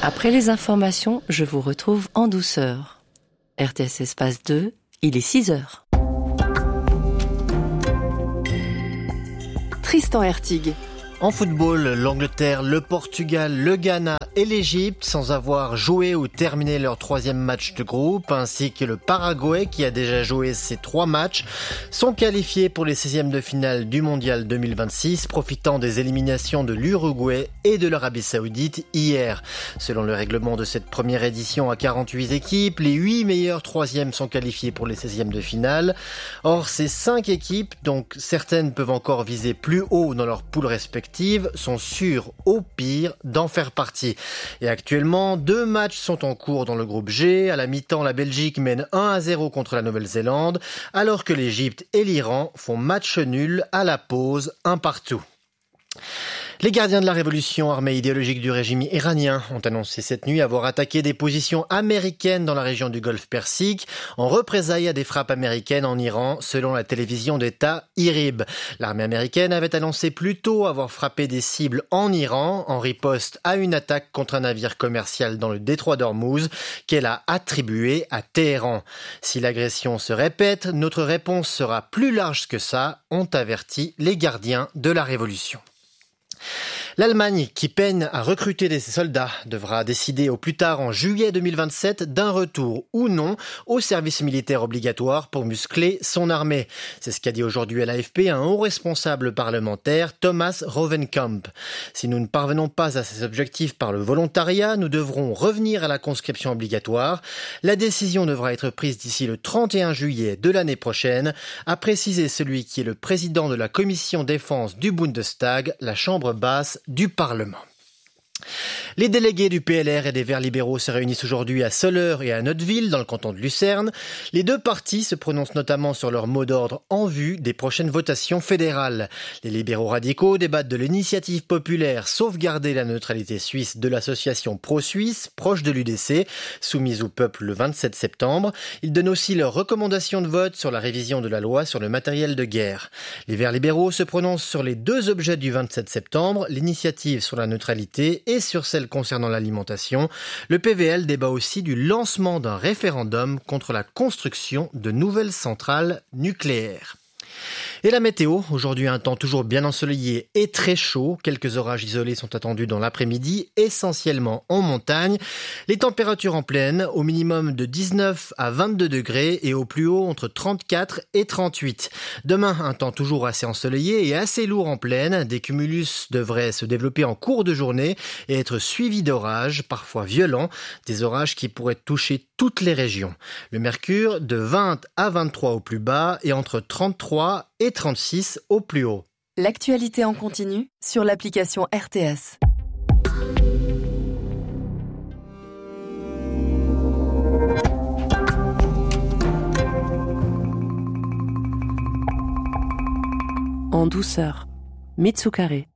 Après les informations, je vous retrouve en douceur. RTS Espace 2, il est 6h. Tristan Hertig. En football, l'Angleterre, le Portugal, le Ghana et l'Égypte, sans avoir joué ou terminé leur 3e match de groupe, ainsi que le Paraguay qui a déjà joué ses 3 matchs, sont qualifiés pour les 16e de finale du Mondial 2026, profitant des éliminations de l'Uruguay et de l'Arabie Saoudite hier. Selon le règlement de cette première édition à 48 équipes, les 8 meilleurs 3e sont qualifiés pour les 16e de finale. Or, ces 5 équipes, donc certaines peuvent encore viser plus haut dans leur poule respective, sont sûres au pire d'en faire partie. Et actuellement, 2 matchs sont en cours dans le groupe G. À la mi-temps, la Belgique mène 1-0 contre la Nouvelle-Zélande, alors que l'Égypte et l'Iran font match nul à la pause, 1 partout. Les gardiens de la révolution armée idéologique du régime iranien ont annoncé cette nuit avoir attaqué des positions américaines dans la région du Golfe Persique en représailles à des frappes américaines en Iran, selon la télévision d'État IRIB. L'armée américaine avait annoncé plus tôt avoir frappé des cibles en Iran en riposte à une attaque contre un navire commercial dans le détroit d'Ormuz qu'elle a attribué à Téhéran. Si l'agression se répète, notre réponse sera plus large que ça, ont averti les gardiens de la révolution. L'Allemagne, qui peine à recruter des soldats, devra décider au plus tard en juillet 2027 d'un retour ou non au service militaire obligatoire pour muscler son armée. C'est ce qu'a dit aujourd'hui à l'AFP un haut responsable parlementaire, Thomas Rauwenkamp. Si nous ne parvenons pas à ces objectifs par le volontariat, nous devrons revenir à la conscription obligatoire. La décision devra être prise d'ici le 31 juillet de l'année prochaine, a précisé celui qui est le président de la commission défense du Bundestag, la chambre basse du Parlement. Les délégués du PLR et des Verts libéraux se réunissent aujourd'hui à Soleure et à Notteville, dans le canton de Lucerne. Les 2 partis se prononcent notamment sur leur mot d'ordre en vue des prochaines votations fédérales. Les libéraux radicaux débattent de l'initiative populaire Sauvegarder la neutralité suisse de l'association pro-suisse, proche de l'UDC, soumise au peuple le 27 septembre. Ils donnent aussi leurs recommandations de vote sur la révision de la loi sur le matériel de guerre. Les Verts libéraux se prononcent sur les 2 objets du 27 septembre, l'initiative sur la neutralité et sur celle concernant l'alimentation. Le PVL débat aussi du lancement d'un référendum contre la construction de nouvelles centrales nucléaires. Et la météo, aujourd'hui un temps toujours bien ensoleillé et très chaud. Quelques orages isolés sont attendus dans l'après-midi, essentiellement en montagne. Les températures en plaine, au minimum de 19 à 22 degrés et au plus haut entre 34 et 38. Demain, un temps toujours assez ensoleillé et assez lourd en plaine. Des cumulus devraient se développer en cours de journée et être suivis d'orages, parfois violents. Des orages qui pourraient toucher toutes les régions. Le mercure de 20 à 23 au plus bas et entre 33 et 36 au plus haut. L'actualité en continu sur l'application RTS. En douceur, Mitsukare.